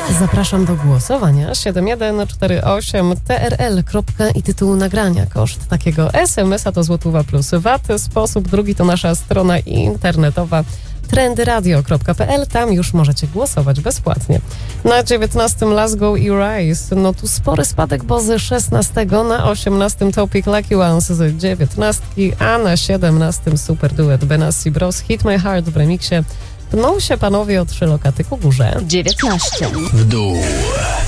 Zapraszam do głosowania. 7148 TRL. I tytuł nagrania. Koszt takiego SMS-a to złotówka plus VAT. Sposób drugi to nasza strona internetowa trendyradio.pl. Tam już możecie głosować bezpłatnie. Na 19 Last Go i Rise. No tu spory spadek, bo z 16 na 18 Topic Lucky Ones z 19, a na 17 super duet Benassi Bros Hit My Heart w remiksie. Pną się panowie o 3 lokaty ku górze. 19 w dół.